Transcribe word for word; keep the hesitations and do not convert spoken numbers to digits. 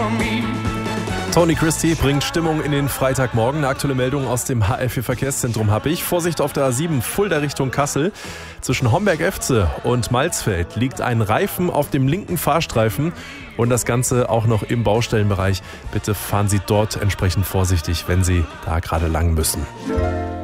Tony Christie bringt Stimmung in den Freitagmorgen. Eine aktuelle Meldung aus dem H L vier Verkehrszentrum habe ich. Vorsicht auf der A sieben, Fulda Richtung Kassel. Zwischen Homberg-Efze und Malzfeld liegt ein Reifen auf dem linken Fahrstreifen und das Ganze auch noch im Baustellenbereich. Bitte fahren Sie dort entsprechend vorsichtig, wenn Sie da gerade lang müssen.